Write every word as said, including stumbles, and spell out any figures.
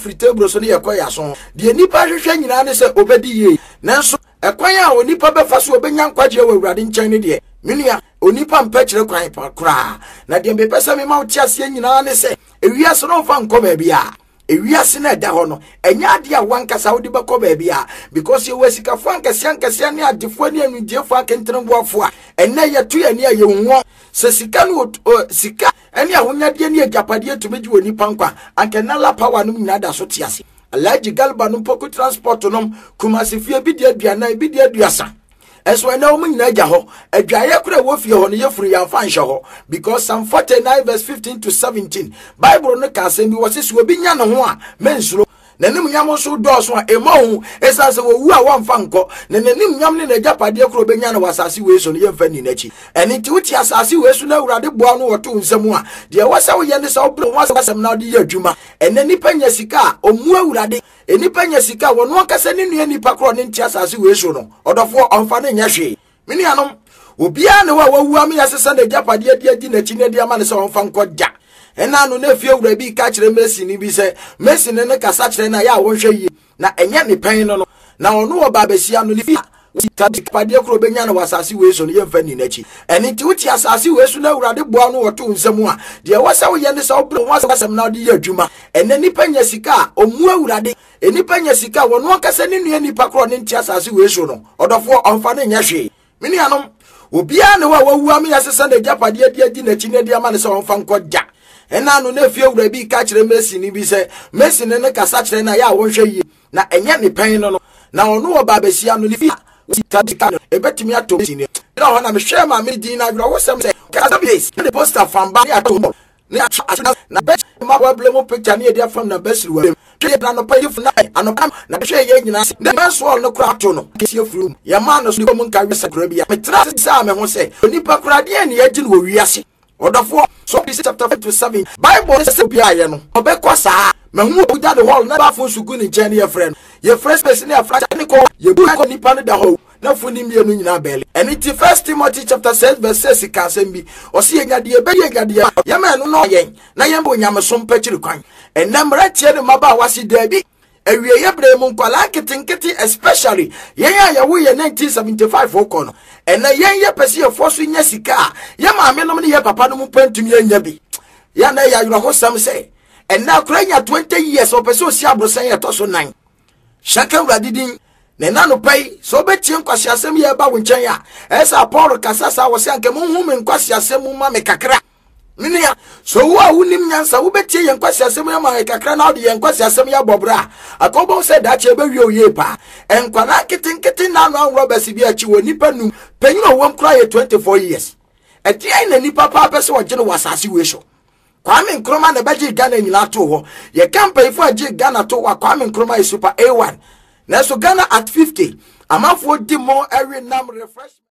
table so ne yakoya so de nipa hwehwe nyina ne se obedi ye nanso ekwan a onipa befa so obenya nkwaje wa awurade nkyɛn ne de menua onipa mpɛkyere kwan pa kra na de mbepesa me ma wo tiase nyina ne se ewiase no fa nkɔ ba bia ewiase na da ho no enya ade a wankasa wo de bɛkɔ ba bia because ye wasika fo ankase ankase ne adefo ne anudefo akentenboafo a enne yeto ye ne ye nwo se sika no sika ene ahonyade ne agapade tumegi woni pankwa ankenala power no nyina da so tiase alaji galba no poku transport no kumase fie bi de aduana bi de aduasa eso na wo nyina agya ho adwaye kura wo fie ho no yefuru yamfa nhye ho because Psalm forty-nine verse fifteen to seventeen Bible no ka se bi wo se so bi nya ne ho a mensuro nanim nyam so do so a ema hu esa se wo wu a wonfa nko na nanim nyam ne agapade kura benya na wasase we so no yemfa ni nachi eni ti wuti asase we so na awurade boa no woto nsam a de wasa wo ye ne sa wo bre wasam na de ye adwuma ene nipa nya sika omu awurade enipa nya sika wono akasa ne nua nipa kro ne ntia asase we so no odofo onfa ne nya hwe mini anom obia ne wa wawu am ya sesa na agapade adi adi na chi ne de ama ne se onfa nko ja ena no na fie wura bi ka kire Messi ni bi se Messi ne ne kasa kire na ya wonhwe yi na enya ne pen no no na ono wo ba besia no ni fi agapade kro benya na wasase we so no yemfa ni nachi eni ti wuti asase we so na awurade boa no woto nsam a de wasa wo ye ne se obro wasam na de ya adwuma ene nipa nya sika omu awurade enipa nya sika wono akasa ne nua nipa kro ne ntia asase we so no odofo onfa ne nya hwe mini anom obia ne wa wawu am ya sesa na agapade adi adi na chi ne de ama ne se onfa nko ja ena no na fie wura bi ka kire Messi ni bi se Messi ne ne kasa kire na ya wonhwe yi na enya ne pen no no na ono wo ba besia no ni fi tadika ebetimi ato ni na ho na me hwe ma me din na wura wo sem se kasa base ne poster fan ba ya to ne na bet ma problem picture ne dia from na best wa twe na no pay fu na anopam na hwe ye nyina ne be so no kra to no kesi furu ya ma no so ko mun ka wesa kra bia me tra sa me ho se onipa kra de ne agi no wiase odafo so this chapter five to seven Bible say bia ye no obekọ saa me hu oda the hall na ba fo sugu ni jeni ye friend ye first person ya flash ni ko ye bu ko nipa ne da ho na fo ni mienu nyina bele and it First Timothy chapter six verse six ka sem bi o se nyade ye be ye nyade ye me no no yen na ye bo nyame so mpachiri kwan enamra tie ne maba wasi dabi ewie ye bre mu nkwala kitinkiti especially yen ya ye wo ye nineteen seventy-five okono ena yen ye pese ye fosu nya sika ye ma me no ne ye papa no mu pantumi anya bi ya na ya yuro ho sam se ena kuranya twenty years o pese o si abrosan ye to so nine shaka uradidin na na no pai so betie nkwasi asem ye ba wo nchen ya esa Paul kasasa wo se anke mu hu me nkwasi asem mu ma me kakra minia so wo a wunim nyansa wo betie ye nkwasi asem ya ma kakra na de ye nkwasi asem ya bobra akobo se da che be wi oye pa enkwala kitinkiti na no anwo basi bi achi wo nipa num panyin o wom kra ye twenty-four years e dia na nipa pa pese wo gene wasase we so Kwame Nkrumah na baji Ghana nyina to ho ye campaign for agi Ghana to wa Kwame Nkrumah is super A one na so Ghana at fifty amafo di mo every nam refresh